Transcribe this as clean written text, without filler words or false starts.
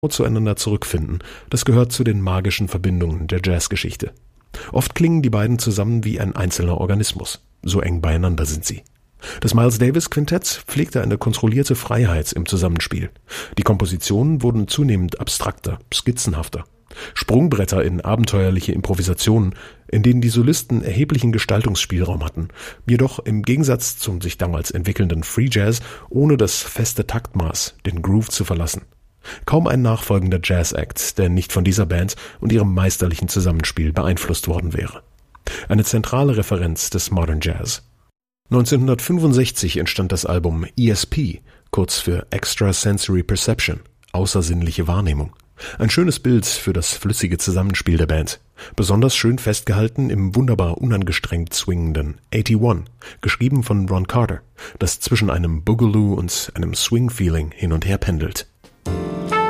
zueinander zurückfinden, das gehört zu den magischen Verbindungen der Jazzgeschichte. Oft klingen die beiden zusammen wie ein einzelner Organismus. So eng beieinander sind sie. Das Miles Davis Quintett pflegte eine kontrollierte Freiheit im Zusammenspiel. Die Kompositionen wurden zunehmend abstrakter, skizzenhafter. Sprungbretter in abenteuerliche Improvisationen, in denen die Solisten erheblichen Gestaltungsspielraum hatten, jedoch im Gegensatz zum sich damals entwickelnden Free Jazz ohne das feste Taktmaß, den Groove zu verlassen. Kaum ein nachfolgender Jazz-Act, der nicht von dieser Band und ihrem meisterlichen Zusammenspiel beeinflusst worden wäre. Eine zentrale Referenz des Modern Jazz. 1965 entstand das Album ESP, kurz für Extrasensory Perception, außersinnliche Wahrnehmung. Ein schönes Bild für das flüssige Zusammenspiel der Band. Besonders schön festgehalten im wunderbar unangestrengt swingenden 81, geschrieben von Ron Carter, das zwischen einem Boogaloo und einem Swing-Feeling hin und her pendelt.